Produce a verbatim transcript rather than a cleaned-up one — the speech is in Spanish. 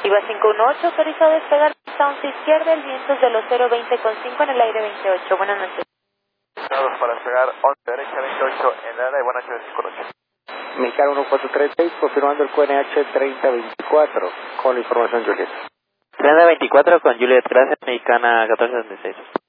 Viva cinco uno ocho, autorizado a despegar pista once izquierda, el viento es de los cero veinte con cinco en el aire veintiocho. Buenas noches. Para despegar once derecha veintiocho en el aire, buenas noches cinco ocho. Mexicano uno cuatro tres seis, confirmando el Q N H treinta veinticuatro, con la información Juliet. treinta veinticuatro con Juliet, gracias, Mexicana catorce setenta y seis.